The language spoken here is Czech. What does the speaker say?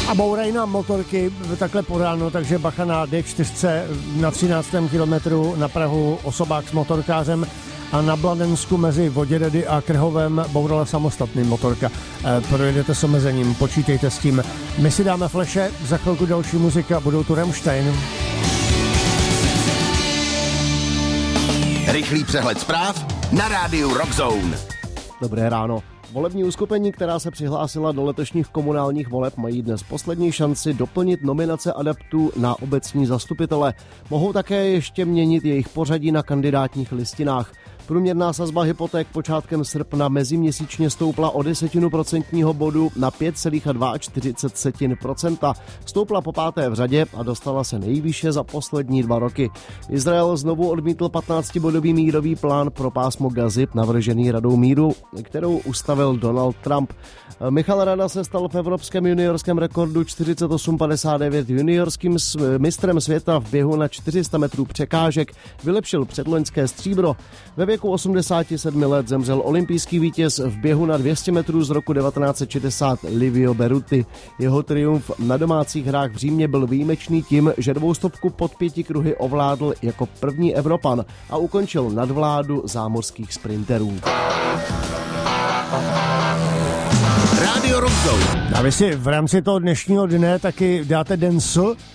A bourají nám motorky takhle po ráno, takže bacha na D4 na 13. kilometru na Prahu osobák s motorkářem a na Bladensku mezi Voděredy a Krhovem bourala samostatný motorka. Projedete s omezením, počítejte s tím. My si dáme fleše, za chvilku další muzika, budou tu Rammstein. Rychlý přehled zpráv na rádiu Rock Zone. Dobré ráno. Volební uskupení, která se přihlásila do letošních komunálních voleb, mají dnes poslední šanci doplnit nominace adeptů na obecní zastupitele. Mohou také ještě měnit jejich pořadí na kandidátních listinách. Průměrná sazba hypoték počátkem srpna meziměsíčně stoupla o 10% bodu na 5,42%. Stoupla po páté v řadě a dostala se nejvýše za poslední 2 roky. Izrael znovu odmítl 15-bodový mírový plán pro pásmo Gazy, navržený Radou míru, kterou ustavil Donald Trump. Michal Rada se stal v evropském juniorském rekordu 48,59 juniorským mistrem světa v běhu na 400 metrů překážek, vylepšil předloňské stříbro. Ve věku 87 let zemřel olympijský vítěz v běhu na 200 metrů z roku 1960 Livio Beruti. Jeho triumf na domácích hrách v Římě byl výjimečný tím, že 200 pod 5 kruhy ovládl jako první Evropan a ukončil nadvládu zámořských sprinterů. Rádio Rock Zone. A vy si v rámci toho dnešního dne taky dáte den S